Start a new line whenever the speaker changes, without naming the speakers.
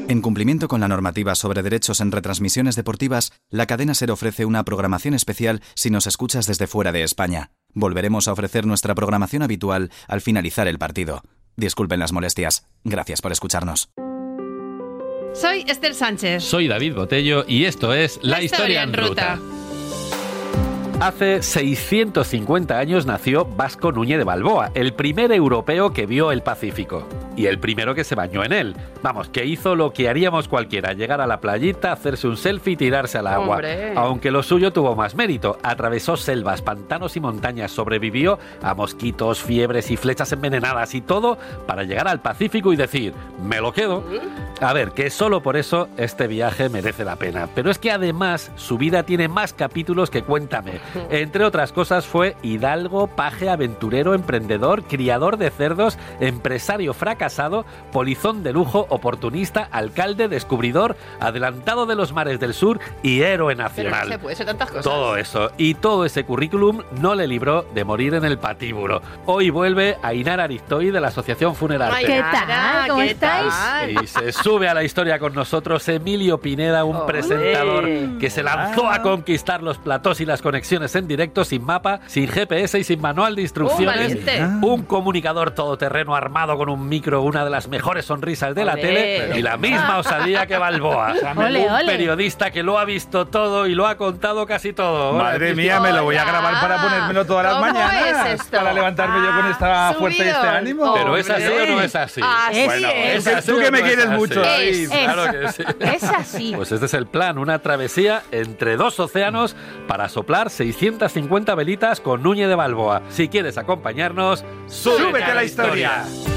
En cumplimiento con la normativa sobre derechos en retransmisiones deportivas, la cadena SER ofrece una programación especial si nos escuchas desde fuera de España. Volveremos a ofrecer nuestra programación habitual al finalizar el partido. Disculpen las molestias. Gracias por escucharnos.
Soy Esther Sánchez.
Soy David Botello y esto es La Historia en Ruta. Hace 650 años nació Vasco Núñez de Balboa, el primer europeo que vio el Pacífico. Y el primero que se bañó en él. Vamos, que hizo lo que haríamos cualquiera, llegar a la playita, hacerse un selfie y tirarse al agua.
¡Hombre!
Aunque lo suyo tuvo más mérito. Atravesó selvas, pantanos y montañas, sobrevivió a mosquitos, fiebres y flechas envenenadas y todo para llegar al Pacífico y decir, me lo quedo. A ver, que solo por eso este viaje merece la pena. Pero es que además su vida tiene más capítulos que cuéntame. Entre otras cosas fue hidalgo, paje, aventurero, emprendedor, criador de cerdos, empresario fracasado, polizón de lujo, oportunista, alcalde, descubridor, adelantado de los mares del sur y héroe nacional.
Pero no se puede ser tantas cosas.
Todo eso y todo ese currículum no le libró de morir en el patíbulo. Hoy vuelve Ainara Aristoy de la Asociación Funerarte.
¿Qué tal? ¿Cómo estáis?
Y se sube a la historia con nosotros Emilio Pineda, un presentador que se lanzó a conquistar los platós y las conexiones en directo, sin mapa, sin GPS y sin manual de instrucciones. Un comunicador todoterreno armado con un micro, una de las mejores sonrisas de la tele y la misma osadía que Balboa. Un periodista que lo ha visto todo y lo ha contado casi todo.
Madre mía, me lo voy a grabar para ponérmelo todas las mañanas.
Es esto?
Para levantarme yo con esta fuerza y este ánimo.
Pero ¿es así o no es así?
Bueno,
¿es así
tú
o
que
no
me
es
quieres
así?
mucho, David.
Claro que sí.
Es así.
Pues este es el plan, una travesía entre dos océanos para soplar 650 velitas con Núñez de Balboa. Si quieres acompañarnos,
¡súbete a la historia!